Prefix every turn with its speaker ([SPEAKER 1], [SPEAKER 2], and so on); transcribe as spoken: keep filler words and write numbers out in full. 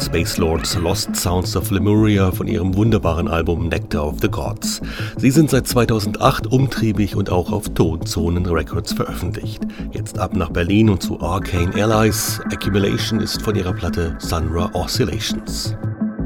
[SPEAKER 1] Space Lords Lost Sounds of Lemuria von ihrem wunderbaren Album Nectar of the Gods. Sie sind seit zweitausendacht umtriebig und auch auf Tonzonen Records veröffentlicht. Jetzt ab nach Berlin und zu Arcane Allies. Accumulation ist von ihrer Platte Sunra Oscillations.